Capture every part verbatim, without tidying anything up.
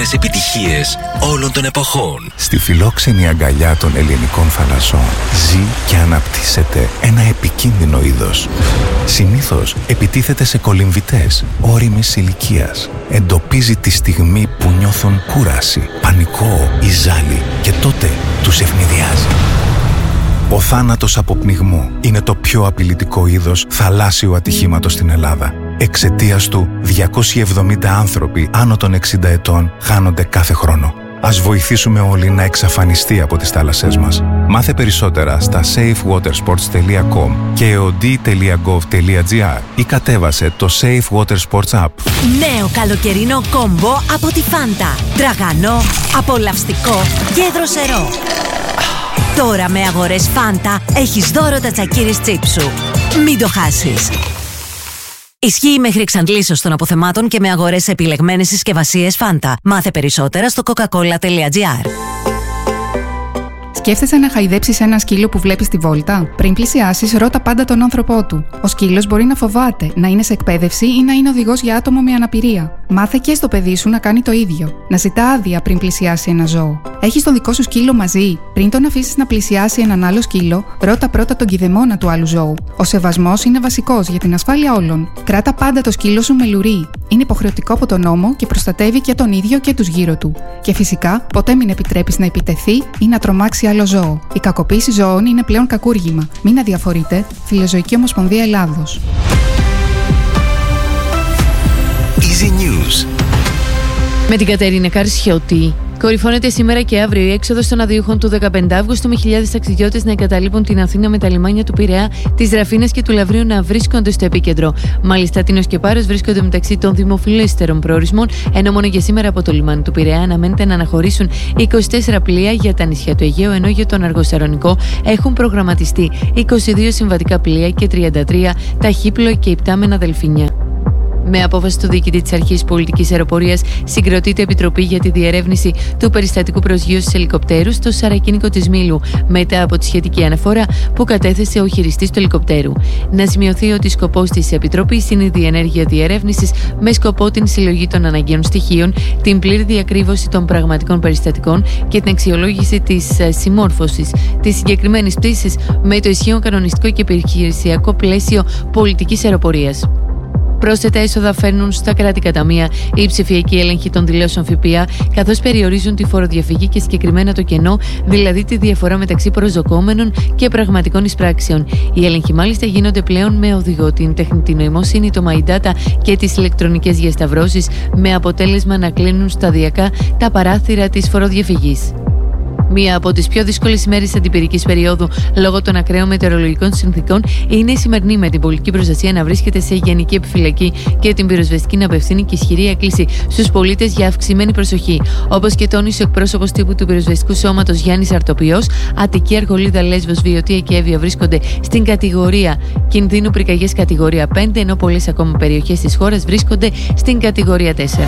επιτυχίες όλων των εποχών. Στη φιλόξενη αγκαλιά των ελληνικών θαλασσών ζει και αναπτύσσεται ένα επικίνδυνο είδος. Συνήθως επιτίθεται σε κολυμβητές ώριμης ηλικίας. Εντοπίζει τη στιγμή που νιώθουν κούραση, πανικό ή ζάλι και τότε τους ευνηδιάζει. Ο θάνατος από πνιγμό είναι το πιο απειλητικό είδος θαλάσσιου ατυχήματος στην Ελλάδα. Εξαιτίας του, διακόσιοι εβδομήντα άνθρωποι άνω των εξήντα ετών χάνονται κάθε χρόνο. Ας βοηθήσουμε όλοι να εξαφανιστεί από τις θάλασσές μας. Μάθε περισσότερα στα safe water sports τελεία com και eod τελεία gov τελεία gr ή κατέβασε το Safe Water Sports App. Νέο καλοκαιρινό κόμπο από τη Φάντα. Τραγανό, απολαυστικό και δροσερό. Τώρα με αγορές Φάντα έχεις δώρο τα τσακίρις τσίπ σου. Μην το χάσεις. Ισχύει μέχρι εξαντλήσεως των αποθεμάτων και με αγορές σε επιλεγμένες συσκευασίες Φάντα. Μάθε περισσότερα στο coca-cola τελεία gr. Σκέφτεσαι να χαϊδέψεις ένα σκύλο που βλέπεις στη βόλτα? Πριν πλησιάσεις, ρώτα πάντα τον άνθρωπό του. Ο σκύλος μπορεί να φοβάται, να είναι σε εκπαίδευση ή να είναι οδηγός για άτομο με αναπηρία. Μάθε και στο παιδί σου να κάνει το ίδιο. Να ζητά άδεια πριν πλησιάσει ένα ζώο. Έχεις τον δικό σου σκύλο μαζί? Πριν τον αφήσεις να πλησιάσει έναν άλλο σκύλο, ρώτα πρώτα τον κηδεμόνα του άλλου ζώου. Ο σεβασμός είναι βασικός για την ασφάλεια όλων. Κράτα πάντα το σκύλο σου με λουρί. Είναι υποχρεωτικό από τον νόμο και προστατεύει και τον ίδιο και τους γύρω του. Και φυσικά, ποτέ μην επιτρέπεις να επιτεθεί ή να τρομάξει άλλο ζώο. Η κακοποίηση ζώων είναι πλέον κακούργημα. Μην αδιαφορείτε. Φιλοζωική Ομοσπονδία Ελλάδος. Easy News. Με την Κατερίνα Καρσιώτη. Κορυφώνεται σήμερα και αύριο η έξοδος των αδειούχων του δεκαπέντε Αυγούστου με χιλιάδες ταξιδιώτες να εγκαταλείπουν την Αθήνα με τα λιμάνια του Πειραιά, της Ραφίνας και του Λαυρίου να βρίσκονται στο επίκεντρο. Μάλιστα, Τίνος και Πάρος βρίσκονται μεταξύ των δημοφιλέστερων προορισμών, ενώ μόνο για σήμερα από το λιμάνι του Πειραιά αναμένεται να αναχωρήσουν είκοσι τέσσερα πλοία για τα νησιά του Αιγαίου, ενώ για τον Αργοσαρονικό έχουν προγραμματιστεί είκοσι δύο συμβατικά πλοία και τριάντα τρία ταχύπλοα και υπτάμενα δελφίνια. Με απόφαση του διοικητή της Αρχής Πολιτικής Αεροπορίας, συγκροτείται επιτροπή για τη διερεύνηση του περιστατικού προσγείου στους ελικοπτέρους στο Σαρακίνικο της Μήλου, μετά από τη σχετική αναφορά που κατέθεσε ο χειριστής του ελικοπτέρου. Να σημειωθεί ότι σκοπός της επιτροπής είναι η διενέργεια διερεύνησης με σκοπό την συλλογή των αναγκαίων στοιχείων, την πλήρη διακρύβωση των πραγματικών περιστατικών και την αξιολόγηση της συμμόρφωσης της συγκεκριμένης πτήσης με το ισχύον κανονιστικό και επιχειρησιακό πλαίσιο πολιτικής αεροπορίας. Πρόσθετα έσοδα φέρνουν στα κρατικά ταμεία η ψηφιακή έλεγχη των δηλώσεων ΦΠΑ, καθώς περιορίζουν τη φοροδιαφυγή και συγκεκριμένα το κενό, δηλαδή τη διαφορά μεταξύ προσδοκόμενων και πραγματικών εισπράξεων. Οι έλεγχοι μάλιστα γίνονται πλέον με οδηγό την τεχνητή νοημοσύνη, το My Data και τις ηλεκτρονικές διασταυρώσεις, με αποτέλεσμα να κλείνουν σταδιακά τα παράθυρα της φοροδιαφυγής. Μία από τις πιο δύσκολες ημέρες της αντιπυρικής περίοδου λόγω των ακραίων μετεωρολογικών συνθήκων είναι η σημερινή, με την πολιτική προστασία να βρίσκεται σε γενική επιφυλακή και την πυροσβεστική να απευθύνει και ισχυρή έκκληση στους πολίτες για αυξημένη προσοχή. Όπως και τόνισε ο εκπρόσωπος τύπου του πυροσβεστικού σώματος Γιάννης Αρτοπιός, Αττική, Αργολίδα, Λέσβος, Βιωτία και Εύβοια βρίσκονται στην κατηγορία κινδύνου πυρκαγιές κατηγορία πέντε, ενώ πολλές ακόμα περιοχές της χώρας βρίσκονται στην κατηγορία τέσσερα.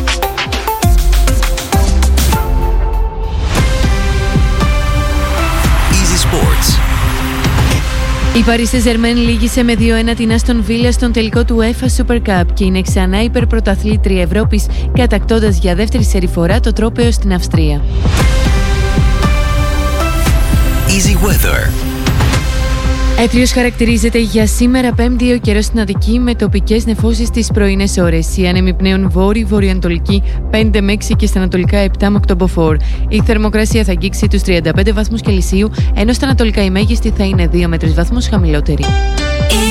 Η Paris Saint-Germain λύγησε με δύο ένα την Aston Villa στον τελικό του UEFA Super Cup και είναι ξανά υπερπρωταθλήτρια Ευρώπης, κατακτώντας για δεύτερη σερί φορά το τρόπαιο στην Αυστρία. Easy Weather. Έθριος χαρακτηρίζεται για σήμερα Πέμπτη ο καιρός στην Αττική με τοπικές νεφώσεις τις πρωινές ώρες. Οι άνεμοι πνέουν βόρειοι, βορειοανατολική πέντε με έξι και στα ανατολικά επτά με οκτώ μποφόρ. Η θερμοκρασία θα αγγίξει τους τριάντα πέντε βαθμούς Κελσίου, ενώ στα ανατολικά η μέγιστη θα είναι δύο με τρεις βαθμούς χαμηλότερη.